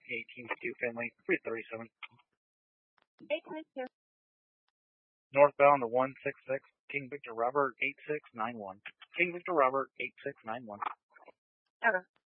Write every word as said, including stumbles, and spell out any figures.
eighteen Q family, three thirty-seven. eighteen two. Northbound to one six six, King Victor Robert, eight six nine one. King Victor Robert, eight six nine one. Okay.